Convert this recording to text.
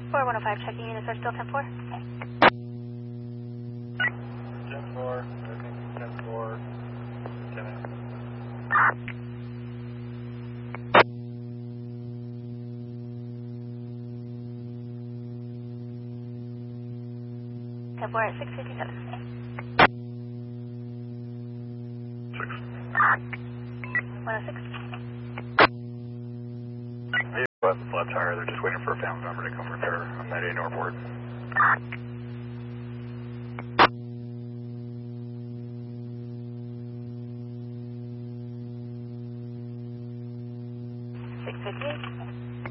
4105, checking units are still 10-4. 10-4, everything 10-4, 10 minutes. 10-4 at 657. 6. 106. The flat tire, they're just waiting for a family member to come repair on that A Northport. 658.